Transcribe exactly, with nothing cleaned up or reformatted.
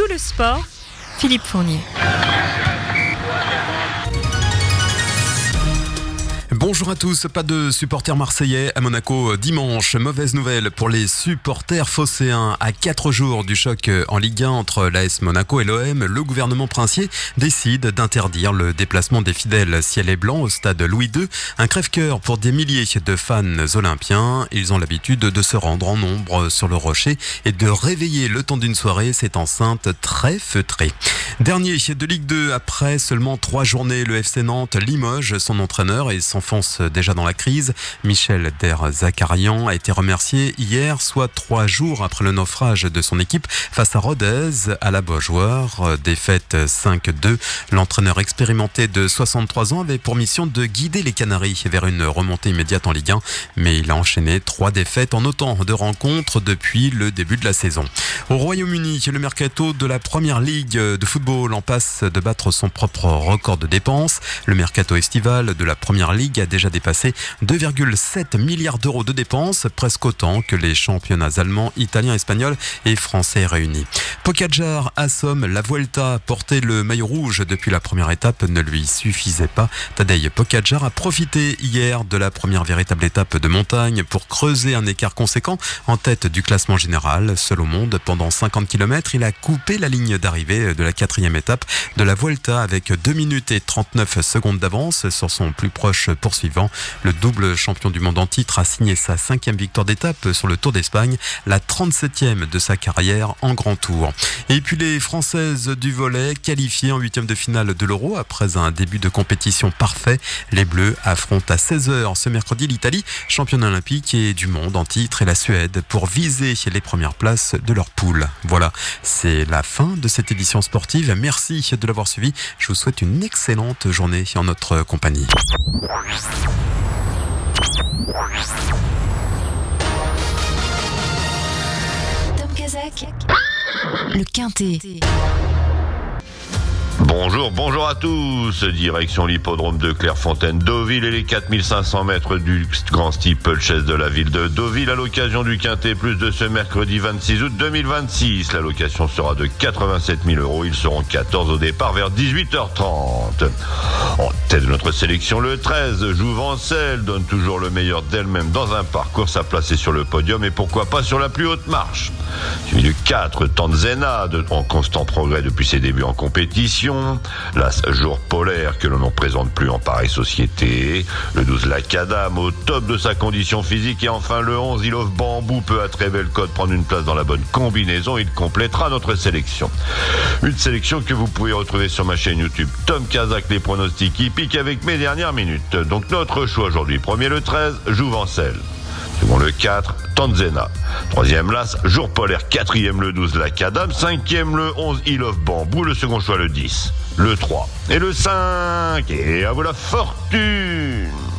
le sport, Philippe Fournier. Bonjour à tous, pas de supporters marseillais à Monaco dimanche. Mauvaise nouvelle pour les supporters phocéens. À quatre jours du choc en Ligue un entre l'A S Monaco et l'O M, le gouvernement princier décide d'interdire le déplacement des fidèles ciel et blanc au stade Louis deux. Un crève-cœur pour des milliers de fans olympiens. Ils ont l'habitude de se rendre en nombre sur le rocher et de réveiller le temps d'une soirée cette enceinte très feutrée. Dernier de Ligue deux, après seulement trois journées, le F C Nantes limoge son entraîneur et s'enfonce déjà dans la crise. Michel Der-Zakarian a été remercié hier, soit trois jours après le naufrage de son équipe face à Rodez à la Beaujoire. Défaite cinq deux. L'entraîneur expérimenté de soixante-trois ans avait pour mission de guider les Canaries vers une remontée immédiate en Ligue un, mais il a enchaîné trois défaites en autant de rencontres depuis le début de la saison. Au Royaume-Uni, le mercato de la Première Ligue de football en passe de battre son propre record de dépenses. Le mercato estival de la Première Ligue a déjà dépassé deux virgule sept milliards d'euros de dépenses, presque autant que les championnats allemands, italiens, espagnols et français réunis. Pogačar assomme la Vuelta. Porter le maillot rouge depuis la première étape ne lui suffisait pas. Tadej Pogačar a profité hier de la première véritable étape de montagne pour creuser un écart conséquent en tête du classement général. Seul au monde, pendant cinquante kilomètres, il a coupé la ligne d'arrivée de la quatrième étape de la Vuelta avec deux minutes et trente-neuf secondes d'avance sur son plus proche poursuivant. Le double champion du monde en titre a signé sa cinquième victoire d'étape sur le Tour d'Espagne, la trente-septième de sa carrière en grand tour. Et puis les Françaises du volley qualifiées en huitième de finale de l'Euro après un début de compétition parfait. Les Bleus affrontent à seize heures ce mercredi l'Italie, championne olympique et du monde en titre, et la Suède pour viser les premières places de leur poule. Voilà, c'est la fin de cette édition sportive. Merci de l'avoir suivi. Je vous souhaite une excellente journée en notre compagnie. Tom Kazak, le Quintet. Bonjour, bonjour à tous. Direction l'hippodrome de Clairefontaine-Deauville et les quatre mille cinq cents mètres du grand steeplechase de la ville de Deauville à l'occasion du Quintet Plus de ce mercredi vingt-six août deux mille vingt-six. La location sera de quatre-vingt-sept mille euros. Ils seront quatorze au départ vers dix-huit heures trente. En tête de notre sélection, le treize, Jouvencel, donne toujours le meilleur d'elle-même dans un parcours. Sa place est sur le podium et pourquoi pas sur la plus haute marche. Suivi du quatre, Tanzena, en constant progrès depuis ses débuts en compétition. L'As Jour Polaire, que l'on ne présente plus en pareille société. Le douze, Lacadam, au top de sa condition physique. Et enfin le onze, Il Love Bambou, peut à très belle cote prendre une place dans la bonne combinaison. Il complétera notre sélection. Une sélection que vous pouvez retrouver sur ma chaîne YouTube Tom Kazak, les pronostics hippiques avec mes dernières minutes. Donc notre choix aujourd'hui, premier le treize, Jouvencel. Second le quatre, Tanzena. Troisième l'As, Jour Polaire. Quatrième le douze, Lacadam. Cinquième le onze, Il Love Bambou. Le second choix le dix, le trois et le cinq. Et à vous la fortune!